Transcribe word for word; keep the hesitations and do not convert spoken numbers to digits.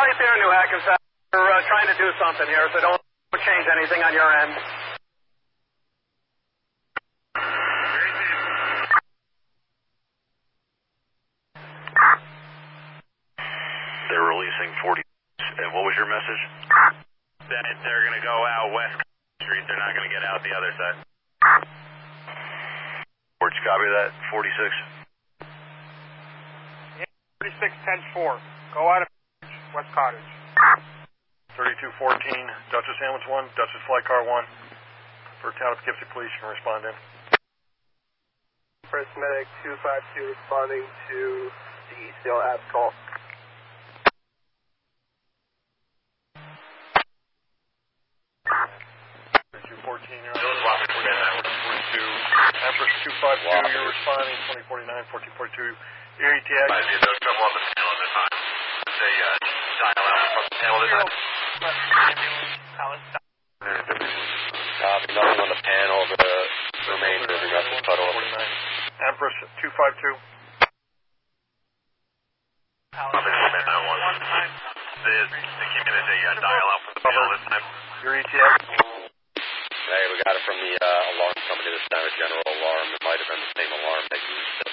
right there, New Hackensack. We're uh, trying to do something here, so don't change anything on your end. They're releasing forty. And what was your message? That they're going to go out West Street. They're not going to get out the other side. Where'd you copy that? forty-six? Yeah, forty-six ten four. Go out of West Cottage. thirty-two fourteen, Duchess Ambulance one, Duchess Flight Car one. For Town of Poughkeepsie Police, you can respond in. First Medic two five two responding to the Eastdale Abs call. thirty-two fourteen, you're on forty-two. Empress two five two, you're responding, twenty forty-nine, fourteen forty-two. Your E T X. I see no trouble on the panel at this time. Say, uh, dial out from the panel this time. Copy, nothing on the panel. The remainder of the rest is cut off. Empress two five two. Copy, nine one one. They came in as a uh, dial out from the panel this time. Your E T X. Hey, we got it from the uh, alarm company, the Standard General Alarm. It might have been the same alarm that used